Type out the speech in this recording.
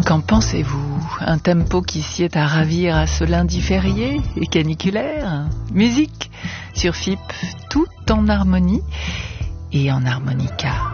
Qu'en pensez-vous? Un tempo qui sied à ravir à ce lundi férié et caniculaire? Musique sur FIP, tout en harmonie et en harmonica.